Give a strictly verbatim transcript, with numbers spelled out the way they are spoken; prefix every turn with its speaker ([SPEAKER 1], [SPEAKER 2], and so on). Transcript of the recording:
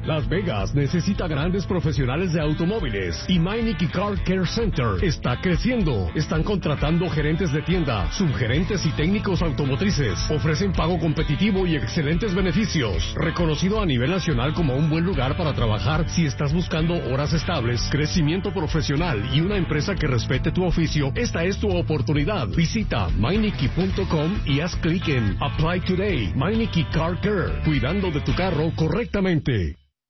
[SPEAKER 1] Las Vegas necesita grandes profesionales de automóviles y Meineke Car Care Center está creciendo. Están contratando gerentes de tienda, subgerentes y técnicos automotrices. Ofrecen pago competitivo y excelentes beneficios. Reconocido a nivel nacional como un buen lugar para trabajar si estás buscando horas estables, crecimiento profesional y una empresa que respete tu oficio, esta es tu oportunidad. Visita Meineke punto com y haz clic en Apply Today. Meineke Car Care, cuidando de tu carro correctamente.